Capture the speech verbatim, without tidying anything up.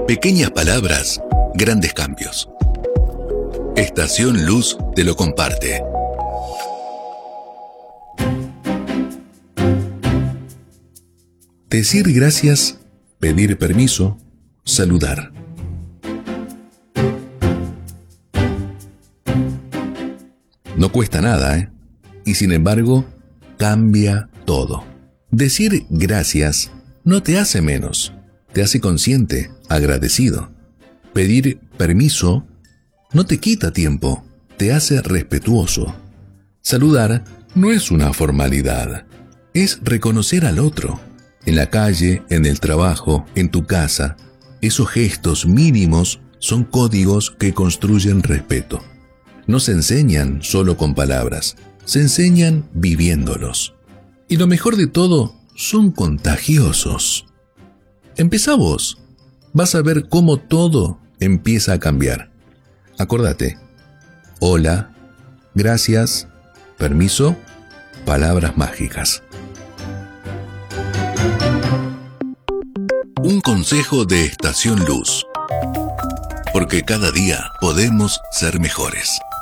Pequeñas palabras, grandes cambios. Estación Luz te lo comparte. Decir gracias, pedir permiso, saludar. No cuesta nada, ¿eh? Y sin embargo, cambia todo. Decir gracias no te hace menos, te hace consciente, agradecido. Pedir permiso no te quita tiempo, te hace respetuoso. Saludar no es una formalidad, es reconocer al otro. En la calle, en el trabajo, en tu casa, esos gestos mínimos son códigos que construyen respeto. No se enseñan solo con palabras, se enseñan viviéndolos. Y lo mejor de todo, son contagiosos. Empezá vos, vas a ver cómo todo empieza a cambiar. Acordate, hola, gracias, permiso, palabras mágicas. Un consejo de Estación Luz. Porque cada día podemos ser mejores.